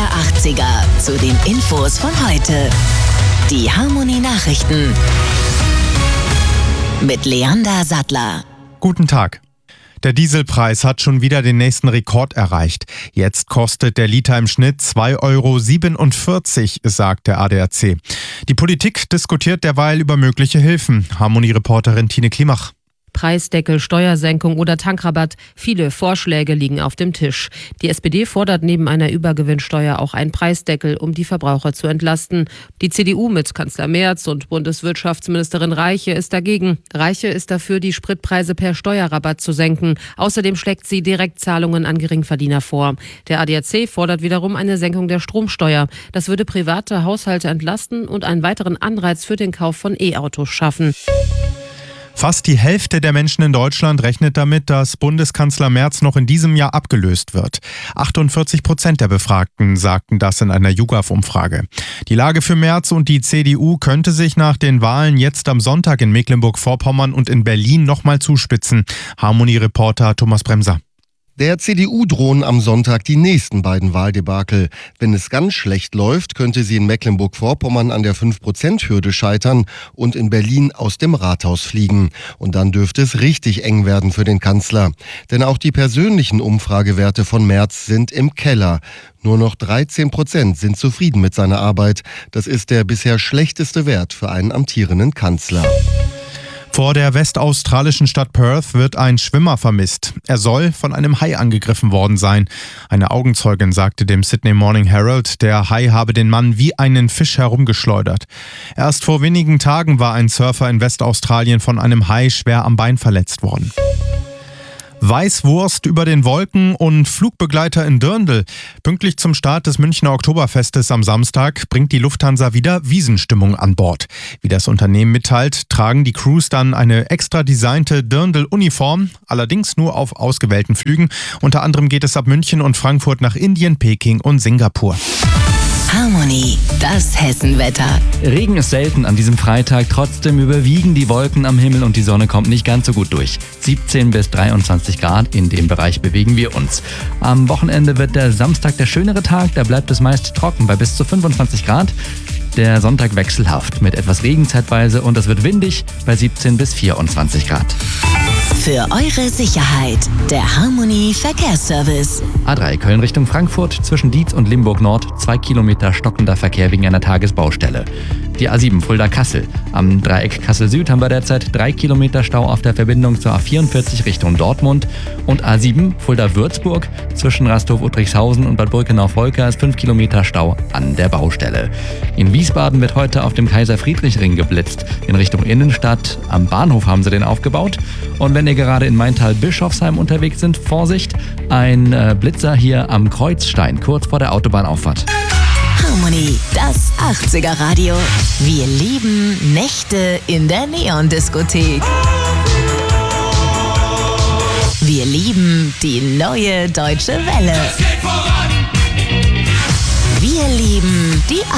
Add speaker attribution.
Speaker 1: der 80er zu den Infos von heute. Die Harmony Nachrichten mit Leander Sattler.
Speaker 2: Guten Tag. Der Dieselpreis hat schon wieder den nächsten Rekord erreicht. Jetzt kostet der Liter im Schnitt 2,47 €, sagt der ADAC. Die Politik diskutiert derweil über mögliche Hilfen. Harmony-Reporterin Tine Klimach.
Speaker 3: Preisdeckel, Steuersenkung oder Tankrabatt. Viele Vorschläge liegen auf dem Tisch. Die SPD fordert neben einer Übergewinnsteuer auch einen Preisdeckel, um die Verbraucher zu entlasten. Die CDU mit Kanzler Merz und Bundeswirtschaftsministerin Reiche ist dagegen. Reiche ist dafür, die Spritpreise per Steuerrabatt zu senken. Außerdem schlägt sie Direktzahlungen an Geringverdiener vor. Der ADAC fordert wiederum eine Senkung der Stromsteuer. Das würde private Haushalte entlasten und einen weiteren Anreiz für den Kauf von E-Autos schaffen.
Speaker 2: Fast die Hälfte der Menschen in Deutschland rechnet damit, dass Bundeskanzler Merz noch in diesem Jahr abgelöst wird. 48% der Befragten sagten das in einer YouGov-Umfrage. Die Lage für Merz und die CDU könnte sich nach den Wahlen jetzt am Sonntag in Mecklenburg-Vorpommern und in Berlin nochmal zuspitzen. Harmony-Reporter Thomas Bremser.
Speaker 4: Der CDU drohen am Sonntag die nächsten beiden Wahldebakel. Wenn es ganz schlecht läuft, könnte sie in Mecklenburg-Vorpommern an der 5%-Hürde scheitern und in Berlin aus dem Rathaus fliegen. Und dann dürfte es richtig eng werden für den Kanzler. Denn auch die persönlichen Umfragewerte von Merz sind im Keller. Nur noch 13% sind zufrieden mit seiner Arbeit. Das ist der bisher schlechteste Wert für einen amtierenden Kanzler.
Speaker 2: Vor der westaustralischen Stadt Perth wird ein Schwimmer vermisst. Er soll von einem Hai angegriffen worden sein. Eine Augenzeugin sagte dem Sydney Morning Herald, der Hai habe den Mann wie einen Fisch herumgeschleudert. Erst vor wenigen Tagen war ein Surfer in Westaustralien von einem Hai schwer am Bein verletzt worden. Weißwurst über den Wolken und Flugbegleiter in Dirndl. Pünktlich zum Start des Münchner Oktoberfestes am Samstag bringt die Lufthansa wieder Wiesenstimmung an Bord. Wie das Unternehmen mitteilt, tragen die Crews dann eine extra designte Dirndl-Uniform, allerdings nur auf ausgewählten Flügen. Unter anderem geht es ab München und Frankfurt nach Indien, Peking und Singapur.
Speaker 1: Harmony, das Hessenwetter.
Speaker 5: Regen ist selten an diesem Freitag, trotzdem überwiegen die Wolken am Himmel und die Sonne kommt nicht ganz so gut durch. 17 bis 23 Grad, in dem Bereich bewegen wir uns. Am Wochenende wird der Samstag der schönere Tag, da bleibt es meist trocken bei bis zu 25 Grad. Der Sonntag wechselhaft mit etwas Regen zeitweise und es wird windig bei 17 bis 24 Grad.
Speaker 1: Für eure Sicherheit, der Harmony Verkehrsservice.
Speaker 5: A3 Köln Richtung Frankfurt, zwischen Dietz und Limburg Nord, 2 Kilometer stockender Verkehr wegen einer Tagesbaustelle. Die A7 Fulda-Kassel. Am Dreieck Kassel-Süd haben wir derzeit 3 Kilometer Stau auf der Verbindung zur A44 Richtung Dortmund. Und A7 Fulda-Würzburg, zwischen Rasthof-Uttrichshausen und Bad Brückenau-Volker ist 5 Kilometer Stau an der Baustelle. In Wiesbaden wird heute auf dem Kaiser-Friedrich-Ring geblitzt. In Richtung Innenstadt, am Bahnhof haben sie den aufgebaut. Und wenn ihr gerade in Maintal-Bischofsheim unterwegs sind, Vorsicht, ein Blitzer hier am Kreuzstein, kurz vor der Autobahnauffahrt.
Speaker 1: Harmony, das 80er Radio. Wir lieben Nächte in der Neon-Diskothek. Wir lieben die neue Deutsche Welle. Wir lieben die